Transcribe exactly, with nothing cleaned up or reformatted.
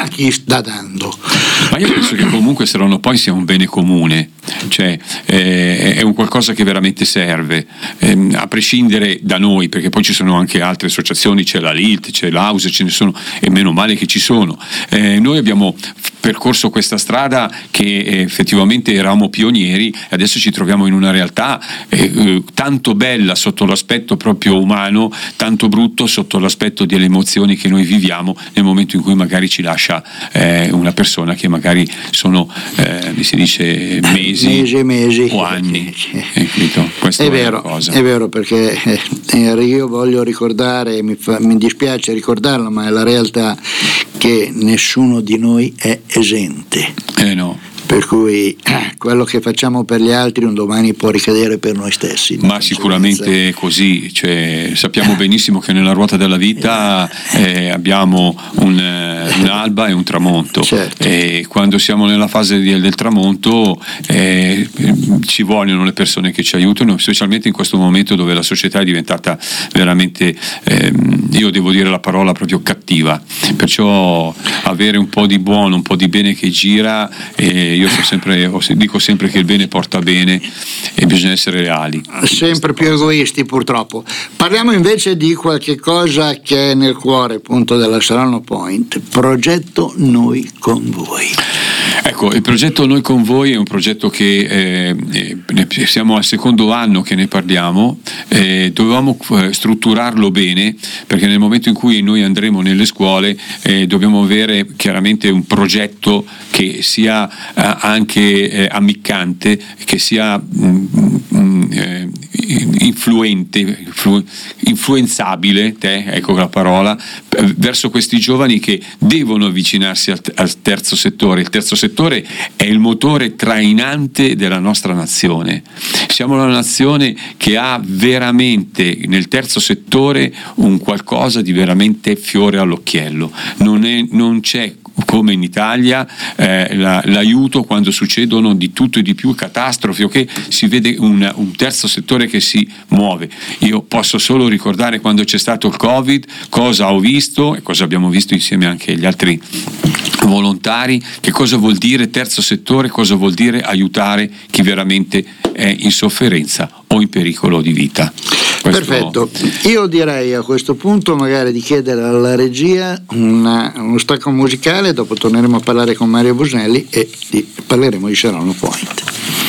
a chi sta dando. Ma io penso che comunque Saronno Point sia un bene comune, cioè eh, è un qualcosa che veramente serve, eh, a prescindere da noi, perché poi ci sono anche altre associazioni, c'è la L I T, c'è l'A U S E, ce ne sono, e meno male che ci sono. Eh, noi abbiamo percorso questa strada che eh, effettivamente eravamo pionieri, e adesso ci troviamo in una realtà eh, eh, tanto bella sotto l'aspetto proprio umano, tanto brutto sotto l'aspetto delle emozioni che noi viviamo nel momento in cui magari ci lascia eh, una persona che magari sono eh, mi si dice mesi, mesi, mesi o anni. Eh, Questo è, è vero, una cosa. È vero, perché eh, io voglio ricordare, mi, fa, mi dispiace ricordarlo, ma è la realtà, che nessuno di noi è esente. Eh no. Per cui quello che facciamo per gli altri un domani può ricadere per noi stessi. Ma sicuramente è così, cioè, sappiamo benissimo che nella ruota della vita eh, abbiamo un, un'alba e un tramonto, certo. E quando siamo nella fase del, del tramonto eh, ci vogliono le persone che ci aiutano, specialmente in questo momento dove la società è diventata veramente, eh, io devo dire la parola proprio cattiva, perciò avere un po' di buono, un po' di bene che gira, eh, io so sempre, dico sempre che il bene porta bene e bisogna essere reali. Sempre più egoisti, purtroppo. Parliamo invece di qualche cosa che è nel cuore appunto della Saronno Point, progetto Noi con Voi. Ecco, il progetto Noi con Voi è un progetto che eh, siamo al secondo anno che ne parliamo, eh, dovevamo strutturarlo bene, perché nel momento in cui noi andremo nelle scuole eh, dobbiamo avere chiaramente un progetto che sia eh, anche eh, ammiccante, che sia mh, mh, eh, influente, influ, influenzabile, te, ecco la parola, verso questi giovani che devono avvicinarsi al, al terzo settore. Il terzo settore è il motore trainante della nostra nazione. Siamo una nazione che ha veramente nel terzo settore un qualcosa di veramente fiore all'occhiello. Non, è, non c'è come in Italia eh, la, l'aiuto quando succedono di tutto e di più catastrofi, o che si vede un, un terzo settore che si muove. Io posso solo ricordare quando c'è stato il Covid, cosa ho visto e cosa abbiamo visto insieme anche agli altri volontari, che cosa vuol dire terzo settore, cosa vuol dire aiutare chi veramente è in sofferenza o in pericolo di vita. Questo... Perfetto, io direi a questo punto magari di chiedere alla regia una, uno stacco musicale, dopo torneremo a parlare con Mario Busnelli e di, parleremo di Saronno Point.